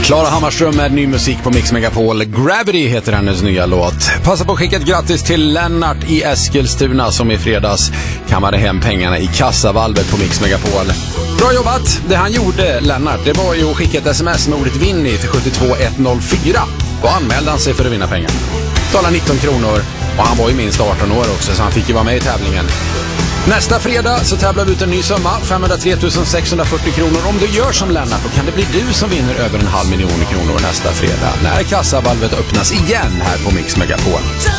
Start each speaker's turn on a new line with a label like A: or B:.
A: Klara Hammarström med ny musik på Mix Megapol. Gravity heter hennes nya låt. Passa på att skicka ett grattis till Lennart i Eskilstuna som i fredags kammade hem pengarna i kassavalvet på Mix Megapol. Bra jobbat! Det han gjorde, Lennart, det var ju att skicka ett sms med ordet Winnie till 72104 och anmälde han sig för att vinna pengar. Betala 19 kronor och han var ju minst 18 år också så han fick ju vara med i tävlingen. Nästa fredag så tävlar vi ut en ny summa, 503 640 kronor. Om du gör som Lennart, då kan det bli du som vinner över 500 000 kronor nästa fredag när kassavalvet öppnas igen här på Mix Megapol.